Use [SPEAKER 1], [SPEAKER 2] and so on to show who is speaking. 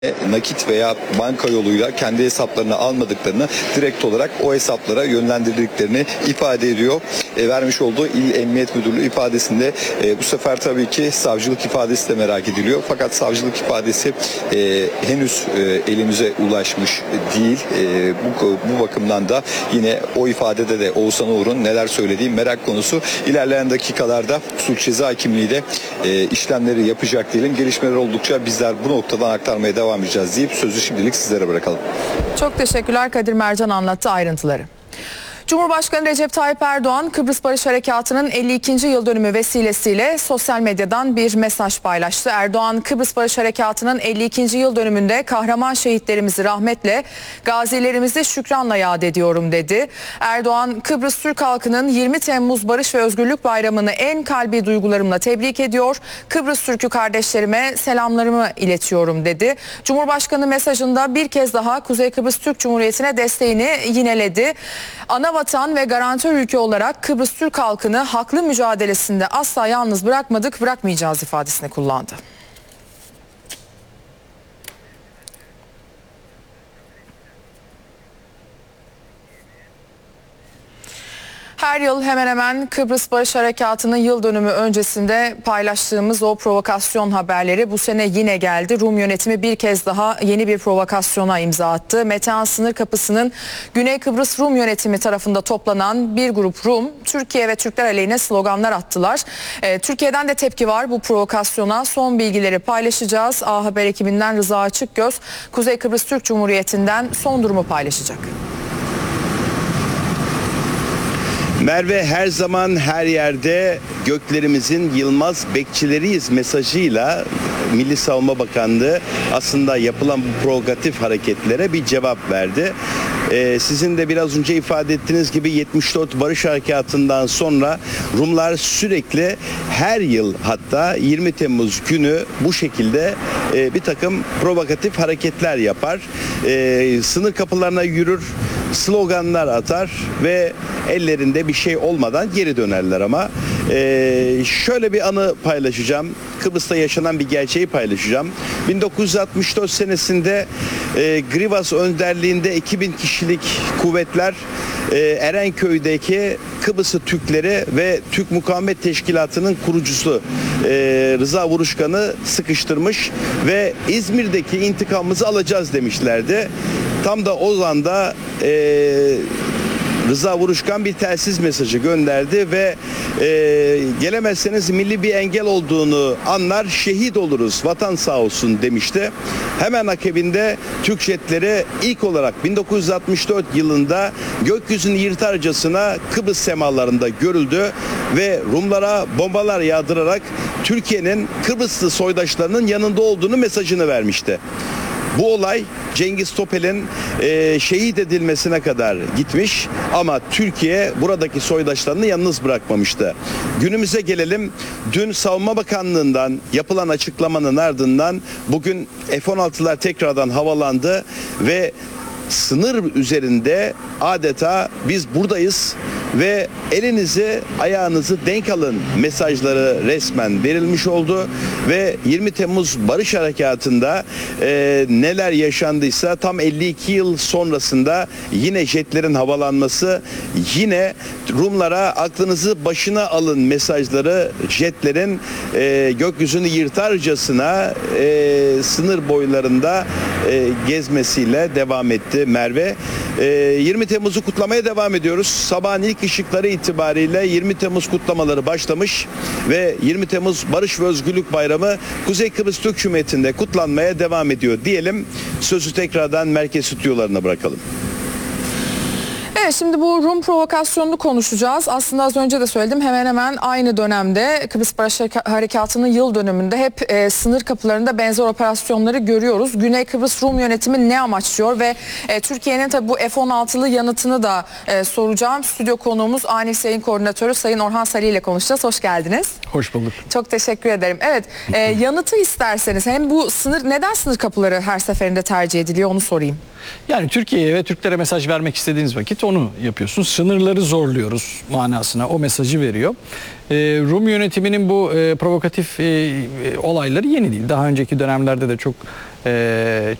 [SPEAKER 1] nakit veya banka yoluyla kendi hesaplarına almadıklarını direkt olarak o hesaplara yönlendirdiklerini ifade ediyor. Vermiş olduğu İl Emniyet Müdürlüğü ifadesinde bu sefer tabii ki savcılık ifadesi de merak ediliyor. Fakat savcılık ifadesi henüz elimize ulaşmış değil. Bu bakımdan da yine o ifadede de Oğuzhan Uğur'un neler söylediği merak konusu. İlerleyen dakikalarda suç ceza hakimliğiyle işlemleri yapacak diyelim. Gelişmeler oldukça bizler bu noktadan aktarmaya devam edeceğiz deyip sözü şimdilik sizlere bırakalım.
[SPEAKER 2] Çok teşekkürler. Kadir Mercan anlattı ayrıntıları. Cumhurbaşkanı Recep Tayyip Erdoğan, Kıbrıs Barış Harekatı'nın 52. yıl dönümü vesilesiyle sosyal medyadan bir mesaj paylaştı. Erdoğan, Kıbrıs Barış Harekatı'nın 52. yıl dönümünde kahraman şehitlerimizi rahmetle, gazilerimizi şükranla yad ediyorum dedi. Erdoğan, Kıbrıs Türk halkının 20 Temmuz Barış ve Özgürlük Bayramı'nı en kalbi duygularımla tebrik ediyor. Kıbrıs Türk'ü kardeşlerime selamlarımı iletiyorum dedi. Cumhurbaşkanı mesajında bir kez daha Kuzey Kıbrıs Türk Cumhuriyeti'ne desteğini yineledi. Ana vatan ve garantör ülke olarak Kıbrıs Türk halkını haklı mücadelesinde asla yalnız bırakmadık, bırakmayacağız ifadesini kullandı. Her yıl hemen hemen Kıbrıs Barış Harekatı'nın yıl dönümü öncesinde paylaştığımız o provokasyon haberleri bu sene yine geldi. Rum yönetimi bir kez daha yeni bir provokasyona imza attı. Metehan sınır kapısının Güney Kıbrıs Rum yönetimi tarafında toplanan bir grup Rum, Türkiye ve Türkler aleyhine sloganlar attılar. Türkiye'den de tepki var bu provokasyona. Son bilgileri paylaşacağız. A Haber ekibinden Rıza Açıkgöz, Kuzey Kıbrıs Türk Cumhuriyeti'nden son durumu paylaşacak.
[SPEAKER 3] Merve, her zaman her yerde göklerimizin yılmaz bekçileriyiz mesajıyla Milli Savunma Bakanlığı aslında yapılan bu provokatif hareketlere bir cevap verdi. Sizin de biraz önce ifade ettiğiniz gibi 74 Barış Harekatı'ndan sonra Rumlar sürekli her yıl, hatta 20 Temmuz günü bu şekilde bir takım provokatif hareketler yapar. Sınır kapılarına yürür, sloganlar atar ve ellerinde bir şey olmadan geri dönerler ama şöyle bir anı paylaşacağım. Kıbrıs'ta yaşanan bir gerçeği paylaşacağım. 1964 senesinde Grivas önderliğinde 2000 kişilik kuvvetler Erenköy'deki Kıbrıslı Türkleri ve Türk Mukavemet Teşkilatı'nın kurucusu Rıza Vuruşkan'ı sıkıştırmış ve İzmir'deki intikamımızı alacağız demişlerdi. Tam da o anda Rıza Vuruşkan bir telsiz mesajı gönderdi ve gelemezseniz milli bir engel olduğunu anlar, şehit oluruz, vatan sağ olsun demişti. Hemen akabinde Türk jetleri ilk olarak 1964 yılında gökyüzünü yırtarcasına Kıbrıs semalarında görüldü ve Rumlara bombalar yağdırarak Türkiye'nin Kıbrıslı soydaşlarının yanında olduğunu mesajını vermişti. Bu olay Cengiz Topel'in şehit edilmesine kadar gitmiş ama Türkiye buradaki soydaşlarını yalnız bırakmamıştı. Günümüze gelelim. Dün Savunma Bakanlığı'ndan yapılan açıklamanın ardından bugün F-16'lar tekrardan havalandı ve sınır üzerinde adeta biz buradayız ve elinizi ayağınızı denk alın mesajları resmen verilmiş oldu ve 20 Temmuz Barış Harekatı'nda neler yaşandıysa tam 52 yıl sonrasında yine jetlerin havalanması, yine Rumlara aklınızı başına alın mesajları jetlerin gökyüzünü yırtarcasına sınır boylarında gezmesiyle devam etti Merve. 20 Temmuz'u kutlamaya devam ediyoruz. Sabahın ilk ışıkları itibariyle 20 Temmuz kutlamaları başlamış ve 20 Temmuz Barış ve Özgürlük Bayramı Kuzey Kıbrıs Türk Cumhuriyeti'nde kutlanmaya devam ediyor diyelim. Sözü tekrardan merkez stüdyolarına bırakalım.
[SPEAKER 2] Evet, şimdi bu Rum provokasyonunu konuşacağız. Aslında az önce de söyledim, hemen hemen aynı dönemde Kıbrıs Barış Harekatı'nın yıl dönümünde hep sınır kapılarında benzer operasyonları görüyoruz. Güney Kıbrıs Rum yönetimi ne amaçlıyor ve Türkiye'nin tabii bu F-16'lı yanıtını da soracağım. Stüdyo konuğumuz ANİS Yayın Koordinatörü Sayın Orhan Sarı ile konuşacağız. Hoş geldiniz.
[SPEAKER 4] Hoş bulduk.
[SPEAKER 2] Çok teşekkür ederim. Evet, yanıtı isterseniz hem bu neden sınır kapıları her seferinde tercih ediliyor onu sorayım.
[SPEAKER 4] Yani Türkiye'ye ve Türklere mesaj vermek istediğiniz vakit evet onu yapıyorsun. Sınırları zorluyoruz manasına o mesajı veriyor. Rum yönetiminin bu provokatif olayları yeni değil. Daha önceki dönemlerde de çok